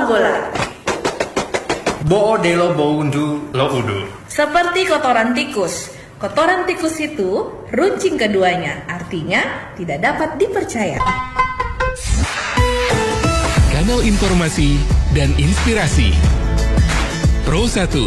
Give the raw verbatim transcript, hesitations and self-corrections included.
bola. Bo'o delo boundu lo udu. Seperti kotoran tikus. Kotoran tikus itu runcing keduanya, artinya tidak dapat dipercaya. Kanal informasi dan inspirasi Pro satu.